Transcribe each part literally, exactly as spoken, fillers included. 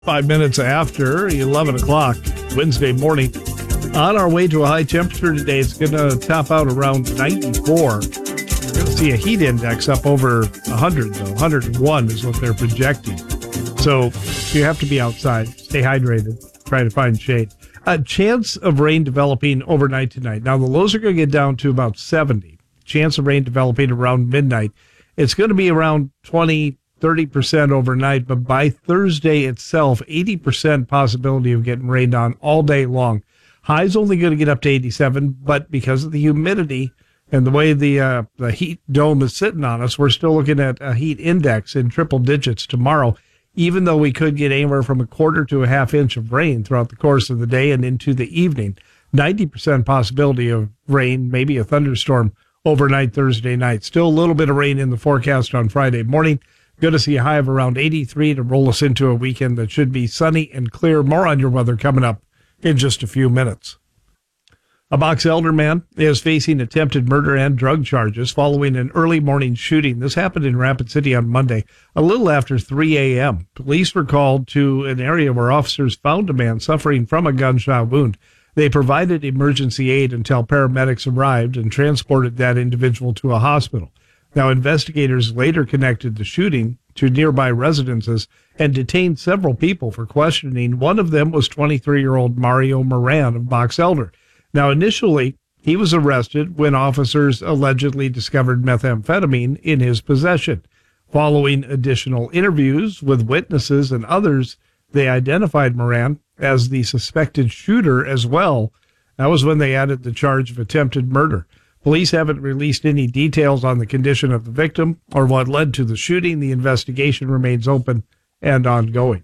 Five minutes after eleven o'clock Wednesday morning. On our way to a high temperature today, it's going to top out around ninety-four. We're going to see a heat index up over one hundred, though. one hundred one is what they're projecting. So you have to be outside. Stay hydrated. Try to find shade. A chance of rain developing overnight tonight. Now, the lows are going to get down to about seventy. Chance of rain developing around midnight. It's going to be around twenty, thirty percent overnight, but by Thursday itself, eighty percent possibility of getting rained on all day long. High's only going to get up to eighty-seven, but because of the humidity and the way the uh, the heat dome is sitting on us, we're still looking at a heat index in triple digits tomorrow, even though we could get anywhere from a quarter to a half inch of rain throughout the course of the day and into the evening. ninety percent possibility of rain, maybe a thunderstorm overnight Thursday night. Still a little bit of rain in the forecast on Friday morning. Going to see a high of around eighty-three to roll us into a weekend that should be sunny and clear. More on your weather coming up in just a few minutes. A Box Elder man is facing attempted murder and drug charges following an early morning shooting. This happened in Rapid City on Monday, a little after three a.m. Police were called to an area where officers found a man suffering from a gunshot wound. They provided emergency aid until paramedics arrived and transported that individual to a hospital. Now, investigators later connected the shooting to nearby residences and detained several people for questioning. One of them was twenty-three-year-old Mario Moran of Box Elder. Now, initially, he was arrested when officers allegedly discovered methamphetamine in his possession. Following additional interviews with witnesses and others, they identified Moran as the suspected shooter as well. That was when they added the charge of attempted murder. Police haven't released any details on the condition of the victim or what led to the shooting. The investigation remains open and ongoing.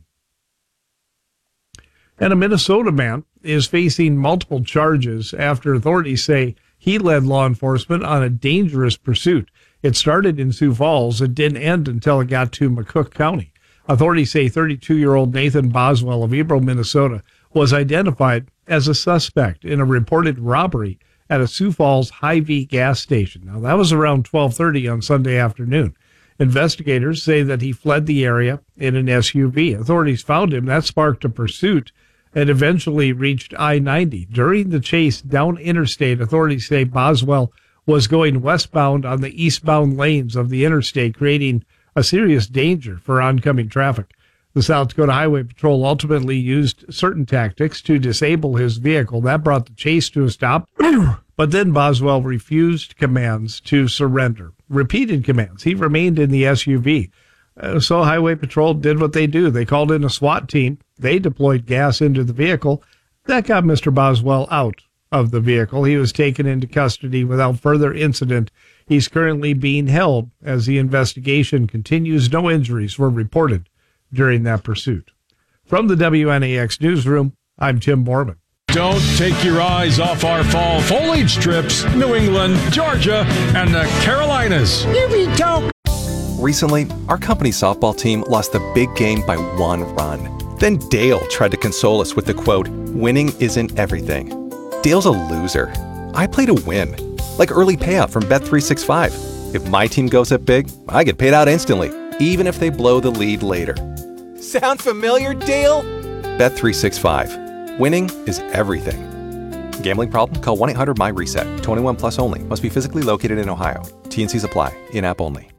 And a Minnesota man is facing multiple charges after authorities say he led law enforcement on a dangerous pursuit. It started in Sioux Falls. It didn't end until it got to McCook County. Authorities say thirty-two-year-old Nathan Boswell of Ebro, Minnesota, was identified as a suspect in a reported robbery at a Sioux Falls Hy-Vee gas station. Now, that was around twelve thirty on Sunday afternoon. Investigators say that he fled the area in an S U V. Authorities found him. That sparked a pursuit and eventually reached I ninety. During the chase down interstate, authorities say Boswell was going westbound on the eastbound lanes of the interstate, creating a serious danger for oncoming traffic. The South Dakota Highway Patrol ultimately used certain tactics to disable his vehicle. That brought the chase to a stop, but then Boswell refused commands to surrender. Repeated commands. He remained in the S U V. Uh, so Highway Patrol did what they do. They called in a SWAT team. They deployed gas into the vehicle. That got Mister Boswell out of the vehicle. He was taken into custody without further incident. He's currently being held as the investigation continues. No injuries were reported during that pursuit. From the W N A X newsroom, I'm Tim Borman. Don't take your eyes off our fall foliage strips, New England, Georgia, and the Carolinas. Here we go. Recently, our company softball team lost the big game by one run. Then Dale tried to console us with the quote, "Winning isn't everything." Dale's a loser. I play to win, like early payout from Bet three sixty-five. If my team goes up big, I get paid out instantly, even if they blow the lead later. Sound familiar, Dale? Bet three sixty-five. Winning is everything. Gambling problem? Call one eight hundred M Y RESET. twenty-one plus only. Must be physically located in Ohio. T and Cs apply. In-app only.